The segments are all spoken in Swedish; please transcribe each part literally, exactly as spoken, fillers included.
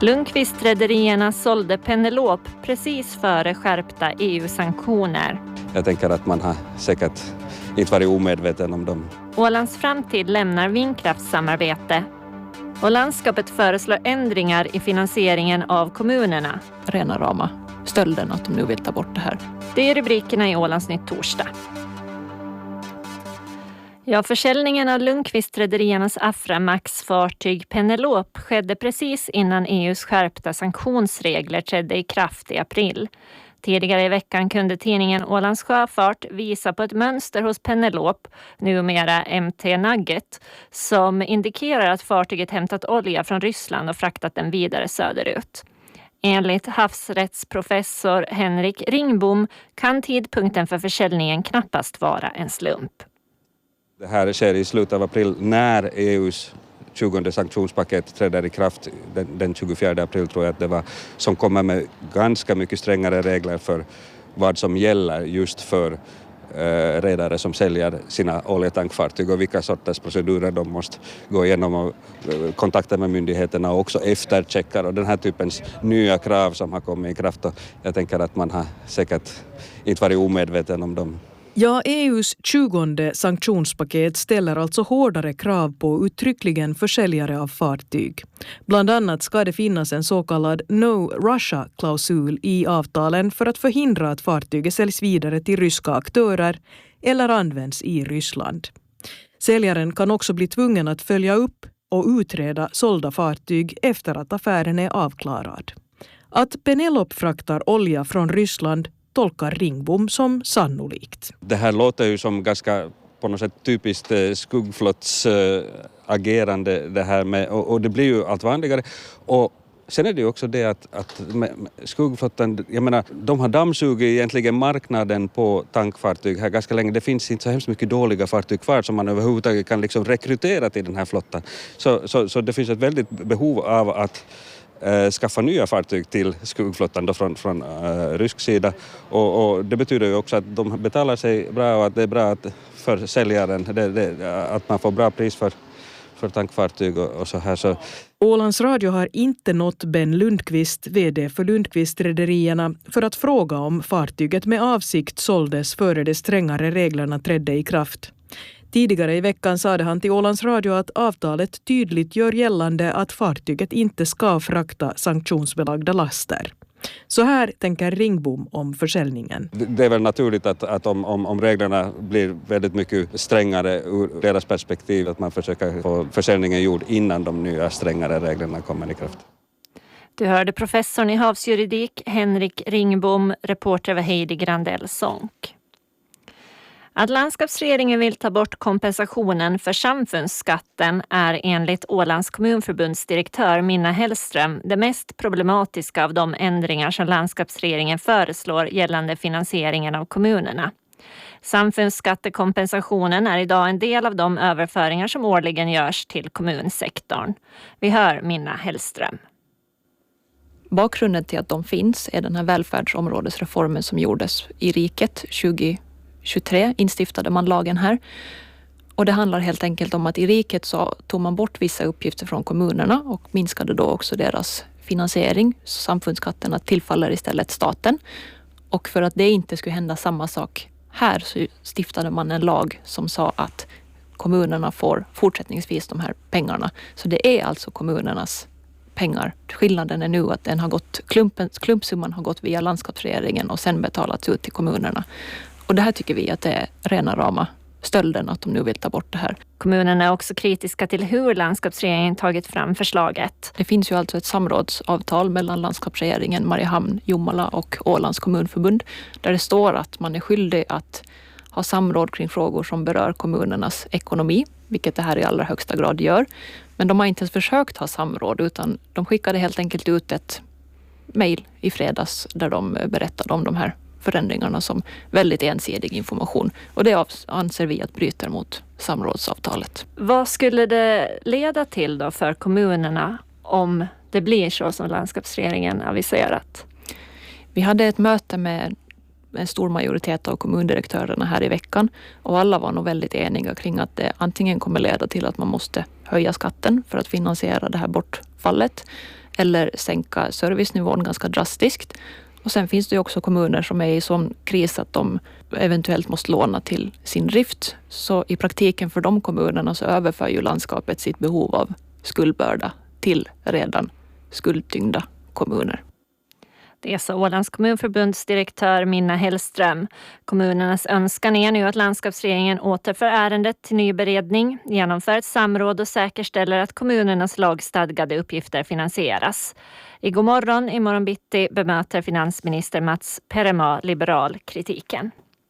Lundqvist-rederierna sålde Penelope precis före skärpta E U-sanktioner. Jag tänker att man har säkert inte varit omedveten om dem. Ålands framtid lämnar vindkraftssamarbete. Och landskapet föreslår ändringar i finansieringen av kommunerna. Rena rama stölden att de nu vill ta bort det här. Det är rubrikerna i Ålands Nytt torsdag. Ja, försäljningen av Lundqvist-rederiernas Aframax-fartyg Penelope skedde precis innan E U:s skärpta sanktionsregler trädde i kraft i april. Tidigare i veckan kunde tidningen Ålands Sjöfart visa på ett mönster hos Penelope, numera M T Nugget, som indikerar att fartyget hämtat olja från Ryssland och fraktat den vidare söderut. Enligt havsrättsprofessor Henrik Ringbom kan tidpunkten för försäljningen knappast vara en slump. Det här sker i slutet av april när E U:s tjugonde sanktionspaket träder i kraft den, den tjugofjärde april tror jag att det var, som kommer med ganska mycket strängare regler för vad som gäller just för eh, redare som säljer sina oljetankfartyg och vilka sorters procedurer de måste gå igenom och eh, kontakta med myndigheterna och också eftercheckar och den här typens nya krav som har kommit i kraft och jag tänker att man har säkert inte varit omedveten om dem. Ja, E U:s tjugonde sanktionspaket ställer alltså hårdare krav på uttryckligen försäljare av fartyg. Bland annat ska det finnas en så kallad No Russia-klausul i avtalen för att förhindra att fartyget säljs vidare till ryska aktörer eller används i Ryssland. Säljaren kan också bli tvungen att följa upp och utreda sålda fartyg efter att affären är avklarad. Att Penelope fraktar olja från Ryssland tolkar Ringbom som sannolikt. Det här låter ju som ganska på något sätt typiskt skuggflotts agerande det här med, och, och det blir ju allt vanligare. Och sen är det ju också det att, att skuggflottan, jag menar, de har dammsugit egentligen marknaden på tankfartyg här ganska länge. Det finns inte så hemskt mycket dåliga fartyg kvar som man överhuvudtaget kan liksom rekrytera till den här flottan. Så, så, så det finns ett väldigt behov av att skaffa nya fartyg till skuggflottan då från, från uh, rysk sida och, och det betyder ju också att de betalar sig bra och att det är bra att för säljaren det, det, att man får bra pris för, för tankfartyg och, och så här. Så. Ålands Radio har inte nått Ben Lundqvist, vd för Lundqvist-rederierna, för att fråga om fartyget med avsikt såldes före de strängare reglerna trädde i kraft. Tidigare i veckan sade han till Ålands Radio att avtalet tydligt gör gällande att fartyget inte ska frakta sanktionsbelagda laster. Så här tänker Ringbom om försäljningen. Det är väl naturligt att, att om, om, om reglerna blir väldigt mycket strängare ur deras perspektiv att man försöker få försäljningen gjord innan de nya strängare reglerna kommer i kraft. Du hörde professorn i havsjuridik Henrik Ringbom, reporter över Heidi Grandell Sonk. Att landskapsregeringen vill ta bort kompensationen för samfundsskatten är enligt Ålands kommunförbunds direktör Minna Hellström det mest problematiska av de ändringar som landskapsregeringen föreslår gällande finansieringen av kommunerna. Samfundsskattekompensationen är idag en del av de överföringar som årligen görs till kommunsektorn. Vi hör Minna Hellström. Bakgrunden till att de finns är den här välfärdsområdesreformen som gjordes i riket tjugo tjugotre instiftade man lagen här. Och det handlar helt enkelt om att i riket så tog man bort vissa uppgifter från kommunerna och minskade då också deras finansiering. Så samfundsskatterna tillfaller istället staten. Och för att det inte skulle hända samma sak här så stiftade man en lag som sa att kommunerna får fortsättningsvis de här pengarna. Så det är alltså kommunernas pengar. Skillnaden är nu att den har gått, klumpen, klumpsumman har gått via landskapsregeringen och sen betalats ut till kommunerna. Och det här tycker vi att det är rena rama stölden att de nu vill ta bort det här. Kommunerna är också kritiska till hur landskapsregeringen tagit fram förslaget. Det finns ju alltså ett samrådsavtal mellan landskapsregeringen, Mariehamn, Jomala och Ålands kommunförbund där det står att man är skyldig att ha samråd kring frågor som berör kommunernas ekonomi, vilket det här i allra högsta grad gör. Men de har inte ens försökt ha samråd utan de skickade helt enkelt ut ett mejl i fredags där de berättade om de här förändringarna som väldigt ensidig information. Och det anser vi att bryter mot samrådsavtalet. Vad skulle det leda till då för kommunerna om det blir så som landskapsregeringen aviserat? Vi hade ett möte med en stor majoritet av kommundirektörerna här i veckan och alla var nog väldigt eniga kring att det antingen kommer leda till att man måste höja skatten för att finansiera det här bortfallet eller sänka servicenivån ganska drastiskt. Och sen finns det ju också kommuner som är i sån kris att de eventuellt måste låna till sin drift. Så i praktiken för de kommunerna så överför ju landskapet sitt behov av skuldbörda till redan skuldtyngda kommuner. Det sa Ålands kommunförbundsdirektör Minna Hellström. Kommunernas önskan är nu att landskapsregeringen återför ärendet till ny beredning, genomför ett samråd och säkerställer att kommunernas lagstadgade uppgifter finansieras. I god morgon, i morgon bitti, bemöter finansminister Mats Perema liberal kritiken.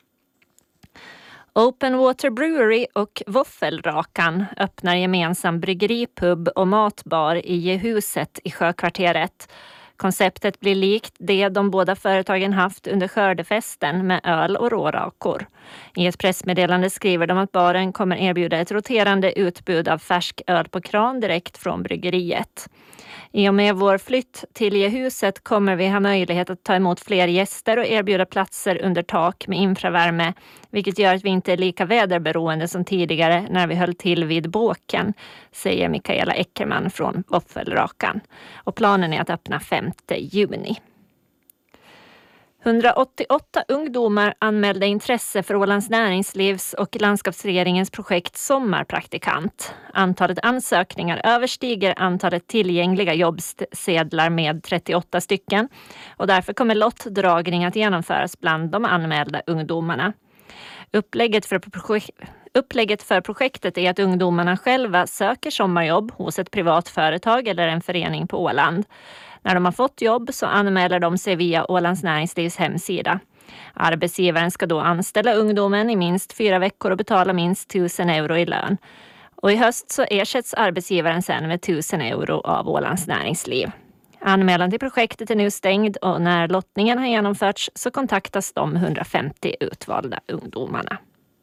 Open Water Brewery och Våffelrakan öppnar gemensam bryggeripub och matbar i Gehuset i Sjökvarteret. Konceptet blir likt det de båda företagen haft under skördefesten med öl och rårakor. I ett pressmeddelande skriver de att baren kommer erbjuda ett roterande utbud av färsk öl på kran direkt från bryggeriet. I och med vår flytt till Gehuset kommer vi ha möjlighet att ta emot fler gäster och erbjuda platser under tak med infravärme, vilket gör att vi inte är lika väderberoende som tidigare när vi höll till vid båken, säger Mikaela Eckerman från Våffelrakan. Och planen är att öppna femte juni. hundraåttioåtta ungdomar anmälde intresse för Ålands näringslivs och landskapsregeringens projekt Sommarpraktikant. Antalet ansökningar överstiger antalet tillgängliga jobbsedlar med trettioåtta stycken och därför kommer lottdragning att genomföras bland de anmälda ungdomarna. Upplägget för, projek- Upplägget för projektet är att ungdomarna själva söker sommarjobb hos ett privat företag eller en förening på Åland. När de har fått jobb så anmäler de sig via Ålands näringslivs hemsida. Arbetsgivaren ska då anställa ungdomen i minst fyra veckor och betala minst tusen euro i lön. Och i höst så ersätts arbetsgivaren sen med tusen euro av Ålands näringsliv. Anmälan till projektet är nu stängd och när lottningen har genomförts så kontaktas de hundrafemtio utvalda ungdomarna.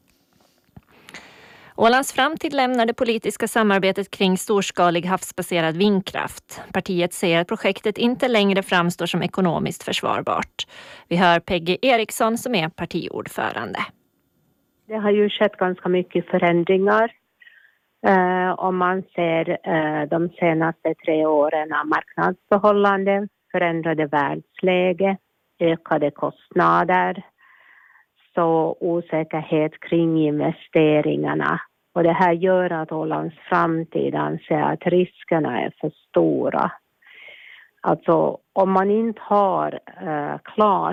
Ålands framtid lämnar det politiska samarbetet kring storskalig havsbaserad vindkraft. Partiet säger att projektet inte längre framstår som ekonomiskt försvarbart. Vi hör Peggy Eriksson som är partiordförande. Det har ju skett ganska mycket förändringar. Eh, om man ser eh, de senaste tre åren av marknadsförhållanden, förändrade världsläge, ökade kostnader, så osäkerhet kring investeringarna. Och det här gör att Ålands framtid anser att riskerna är för stora. Alltså om man inte har eh, klart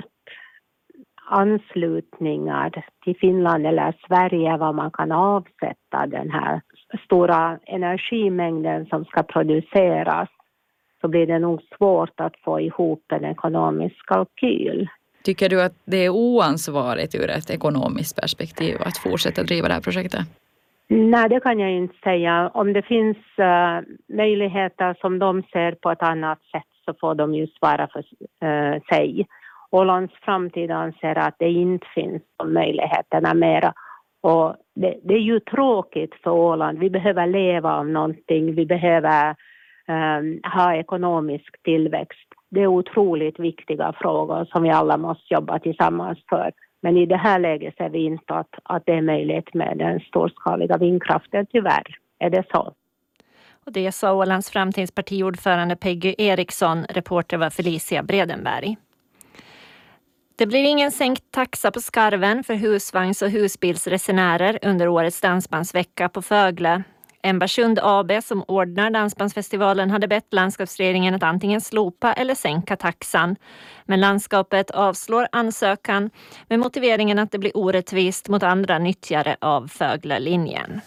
anslutningar till Finland eller Sverige var man kan avsätta den här stora energimängden som ska produceras, så blir det nog svårt att få ihop en ekonomisk kalkyl. Tycker du att det är oansvarigt ur ett ekonomiskt perspektiv att fortsätta driva det här projektet? Nej, det kan jag inte säga. Om det finns uh, möjligheter som de ser på ett annat sätt så får de ju svara för uh, sig. Ålands framtid anser att det inte finns de möjligheterna mera. Och det, det är ju tråkigt för Åland. Vi behöver leva av någonting. Vi behöver um, ha ekonomisk tillväxt. Det är otroligt viktiga frågor som vi alla måste jobba tillsammans för. Men i det här läget ser vi inte att, att det är möjligt med den storskaliga vindkraften, tyvärr. Är det så? Och det sa Ålands framtidspartiordförande Peggy Eriksson, reporter var Felicia Bredenberg. Det blir ingen sänkt taxa på Skarven för husvagns- och husbilsresenärer under årets dansbandsvecka på Fögle. Embarsund A B som ordnar dansbandsfestivalen hade bett landskapsregeringen att antingen slopa eller sänka taxan. Men landskapet avslår ansökan med motiveringen att det blir orättvist mot andra nyttjare av Fögle-linjen.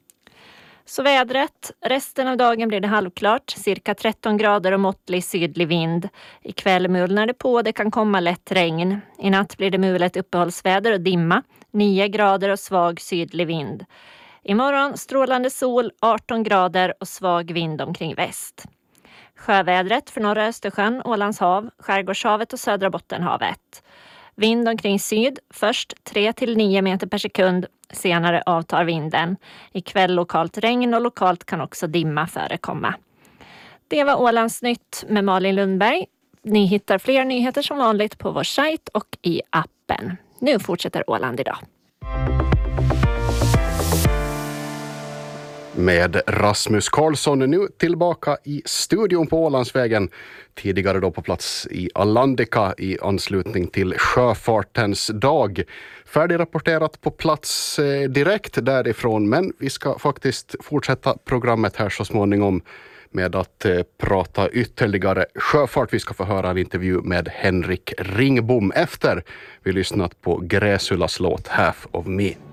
Så vädret. Resten av dagen blir det halvklart, cirka tretton grader och måttlig sydlig vind. Ikväll mulnar det på, det kan komma lätt regn. I natt blir det mulet uppehållsväder och dimma, nio grader och svag sydlig vind. Imorgon strålande sol, arton grader och svag vind omkring väst. Sjövädret för norra Östersjön, Ålands hav, Skärgårdshavet och södra Bottenhavet. Vind omkring syd, först tre till nio meter per sekund, senare avtar vinden. Ikväll lokalt regn och lokalt kan också dimma förekomma. Det var Ålands nytt med Malin Lundberg. Ni hittar fler nyheter som vanligt på vår sajt och i appen. Nu fortsätter Åland idag. Med Rasmus Karlsson nu tillbaka i studion på Ålandsvägen. Tidigare då på plats i Alandika i anslutning till sjöfartens dag. Färdigrapporterat på plats eh, direkt därifrån, men vi ska faktiskt fortsätta programmet här så småningom med att eh, prata ytterligare sjöfart. Vi ska få höra en intervju med Henrik Ringbom efter vi lyssnat på Gräsulas låt Half of Me.